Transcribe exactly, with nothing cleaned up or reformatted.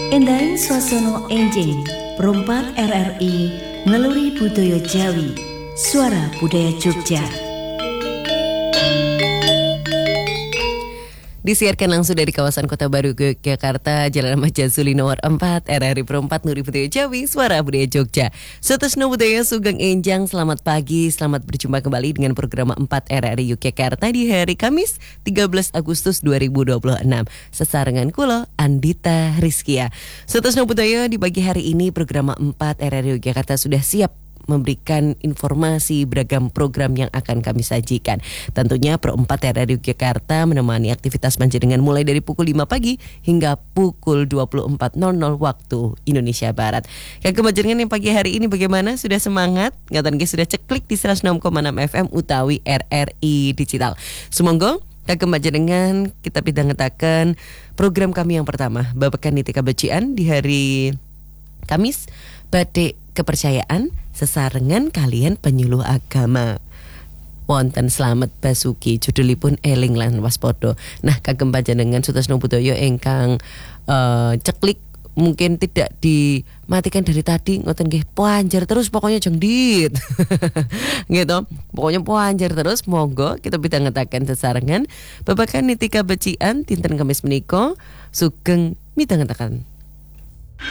Endahin suasana enjing Perumpat R R I ngeluri budaya Jawi, suara budaya Jogja. Disiarkan langsung dari kawasan Kota Baru Yogyakarta, Jalan Ahmad Yazuli nomor empat, R R I Perumpat Nuri Budaya Jawi, Suara Budaya Jogja. Sutasno Budaya Sugeng Enjang, selamat pagi, selamat berjumpa kembali dengan program empat R R I Yogyakarta di hari Kamis tiga belas Agustus dua ribu dua puluh enam. Sesarengan kulo Andita Rizkia. Sutasno Budaya di pagi hari ini program empat R R I Yogyakarta sudah siap memberikan informasi beragam program yang akan kami sajikan. Tentunya Pro empat R R I Yogyakarta menemani aktivitas panjenengan mulai dari pukul lima pagi hingga pukul dua puluh empat nol nol waktu Indonesia Barat. Kagem panjenengan yang pagi hari ini bagaimana? Sudah semangat? Ngaten nggih sudah ceklik di seratus enam koma enam F M utawi R R I Digital. Sumangga kagem panjenengan kita pidhangetaken program kami yang pertama, babagan niti kabecikan di hari Kamis, Batik Kepercayaan sesarengan kalian penyuluh agama. Wonten Slamet Basuki judulipun Eling lan Waspada. Nah, kagem panjenengan Sutasno Budaya ingkang uh, ceklik mungkin tidak dimatikan dari tadi, ngoten nggih panjer terus pokoknya jeng dit. Gitu. Pokoknya panjer terus, monggo kita pidhangetaken sesarengan babagan niti kabecikan dinten Kamis menika sugeng midhangetaken